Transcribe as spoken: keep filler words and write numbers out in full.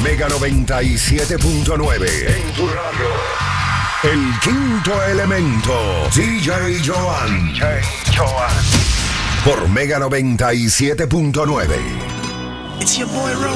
Mega noventa y siete punto nueve. En tu radio. El quinto elemento. D J Joan. D J Joan. Por Mega noventa y siete punto nueve. It's your boy Ro.